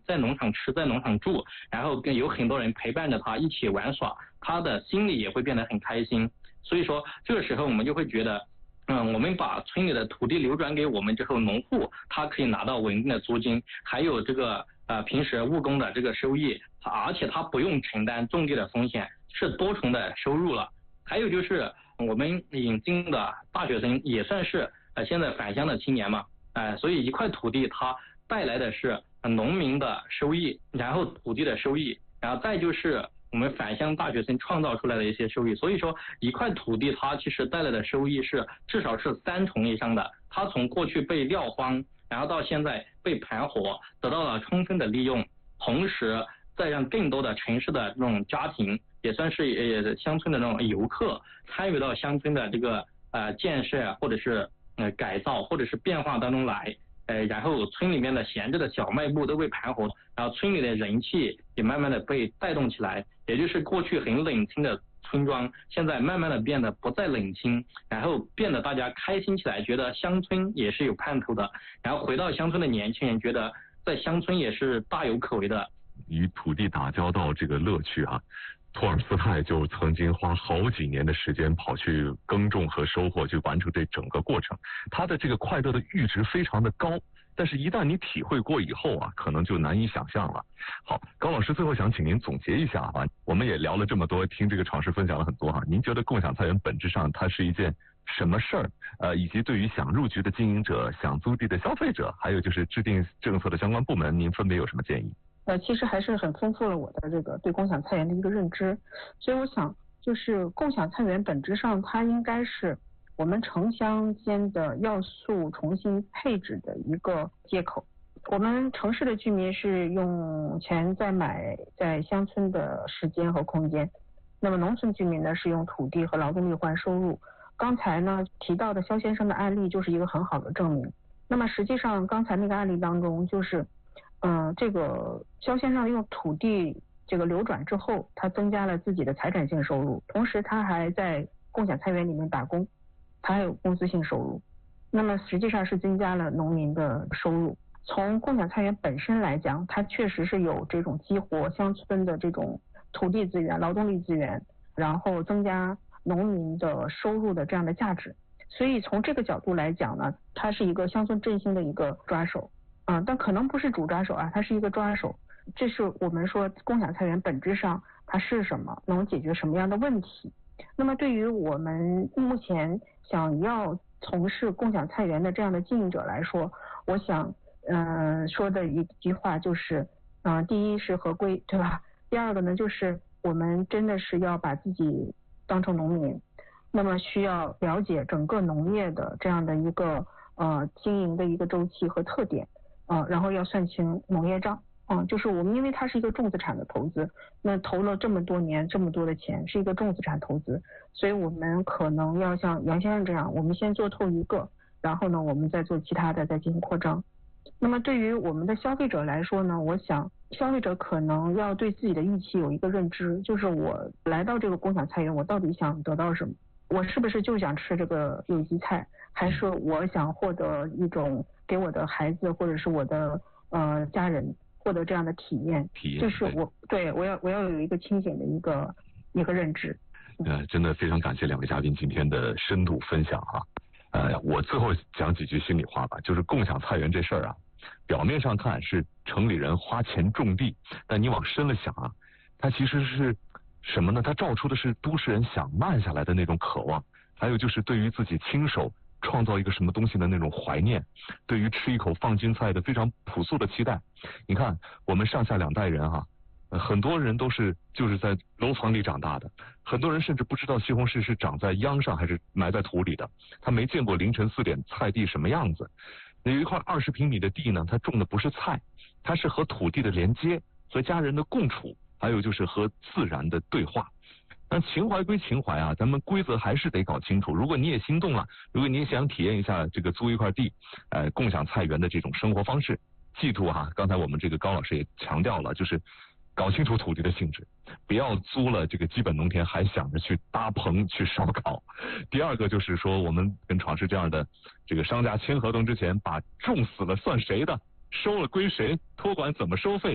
在农场吃，在农场住，然后有很多人陪伴着他一起玩耍，他的心里也会变得很开心。所以说这个时候我们就会觉得我们把村里的土地流转给我们之后，农户他可以拿到稳定的租金，还有这个平时务工的这个收益，而且他不用承担种地的风险，是多重的收入了。还有就是我们引进的大学生也算是现在返乡的青年嘛，所以一块土地它带来的是农民的收益，然后土地的收益，然后再就是我们返乡大学生创造出来的一些收益。所以说一块土地它其实带来的收益是至少是3重以上的，它从过去被撂荒，然后到现在被盘活，得到了充分的利用，同时再让更多的城市的这种家庭也算是乡村的那种游客参与到乡村的这个建设或者是改造或者是变化当中来，然后村里面的闲置的小卖部都被盘活，然后村里的人气也慢慢的被带动起来，也就是过去很冷清的村庄现在慢慢的变得不再冷清，然后变得大家开心起来，觉得乡村也是有盼头的，然后回到乡村的年轻人觉得在乡村也是大有可为的。 与土地打交道这个乐趣啊，托尔斯泰就曾经花好几年的时间跑去耕种和收获，去完成这整个过程。他的这个快乐的阈值非常的高，但是一旦你体会过以后啊，可能就难以想象了。好，高老师最后想请您总结一下啊，我们也聊了这么多，听这个闯世分享了很多哈，您觉得共享菜园本质上它是一件什么事儿？以及对于想入局的经营者、想租地的消费者，还有就是制定政策的相关部门，您分别有什么建议？ 其实还是很丰富了我的这个对共享菜园的一个认知，所以我想就是共享菜园本质上它应该是我们城乡间的要素重新配置的一个接口。我们城市的居民是用钱在买在乡村的时间和空间，那么农村居民呢是用土地和劳动力换收入。刚才呢提到的肖先生的案例就是一个很好的证明。那么实际上刚才那个案例当中就是这个肖先生用土地这个流转之后，他增加了自己的财产性收入，同时他还在共享菜园里面打工，他还有工资性收入，那么实际上是增加了农民的收入。从共享菜园本身来讲，它确实是有这种激活乡村的这种土地资源、劳动力资源，然后增加农民的收入的这样的价值。所以从这个角度来讲呢，它是一个乡村振兴的一个抓手。但可能不是主抓手啊，它是一个抓手。这是我们说共享菜园本质上它是什么，能解决什么样的问题。那么对于我们目前想要从事共享菜园的这样的经营者来说，我想说的一句话就是第一是合规，对吧？第二个呢就是我们真的是要把自己当成农民，那么需要了解整个农业的这样的一个经营的一个周期和特点。然后要算清农业账，就是我们因为它是一个重资产的投资，那投了这么多年这么多的钱，是一个重资产投资，所以我们可能要像杨先生这样，我们先做透一个，然后呢我们再做其他的，再进行扩张。那么对于我们的消费者来说呢，我想消费者可能要对自己的预期有一个认知，就是我来到这个共享菜园，我到底想得到什么？我是不是就想吃这个有机菜，还是我想获得一种给我的孩子或者是我的家人获得这样的体验？就是我要有一个清醒的一个认知。 真的非常感谢两位嘉宾今天的深度分享哈。我最后讲几句心里话吧，就是共享菜园这事儿啊，表面上看是城里人花钱种地，但你往深了想啊，它其实是什么呢？它照出的是都市人想慢下来的那种渴望，还有就是对于自己亲手创造一个什么东西的那种怀念，对于吃一口放心菜的非常朴素的期待。你看我们上下两代人很多人都是就是在楼房里长大的，很多人甚至不知道西红柿是长在秧上还是埋在土里的，他没见过凌晨4点菜地什么样子。有一块20平米的地呢，它种的不是菜，它是和土地的连接，和家人的共处，还有就是和自然的对话。但情怀归情怀啊，咱们规则还是得搞清楚。如果你也心动了，如果你也想体验一下这个租一块地共享菜园的这种生活方式，记住刚才我们这个高老师也强调了，就是搞清楚土地的性质，不要租了这个基本农田还想着去搭棚去烧烤。第二个就是说，我们跟闯世这样的这个商家签合同之前，把种死了算谁的，收了归谁，托管怎么收费，